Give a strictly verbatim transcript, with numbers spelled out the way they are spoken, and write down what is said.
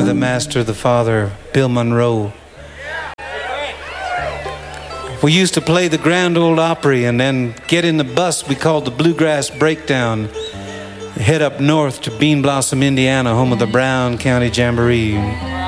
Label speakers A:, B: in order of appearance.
A: the master, the father, Bill Monroe. We used to play the Grand Ole Opry and then get in the bus we called the Bluegrass Breakdown, head up north to Bean Blossom, Indiana, home of the Brown County Jamboree.